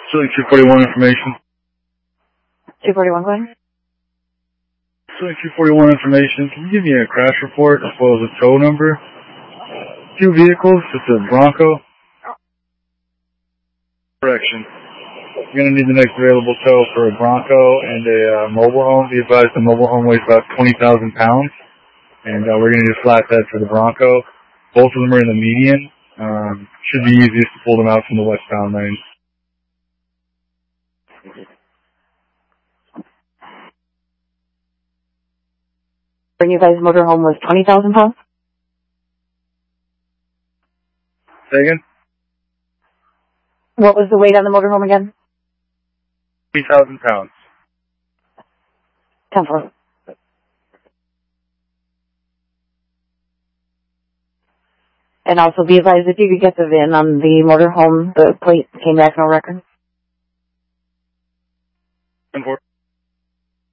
Showing 241 information. 241 going? Showing 241 information. Can you give me a crash report as well as a tow number? Two vehicles. It's a Bronco. Correction. You're going to need the next available tow for a Bronco and a mobile home. Be advised the mobile home weighs about 20,000 pounds. And we're going to do a flatbed for the Bronco. Both of them are in the median. Should be easiest to pull them out from the westbound lane. And you guys' motorhome was 20,000 pounds? Say again? What was the weight on the motorhome again? 20,000 pounds. 10-4. And also be advised if you could get the VIN on the motorhome, the plate came back no record. 10-4.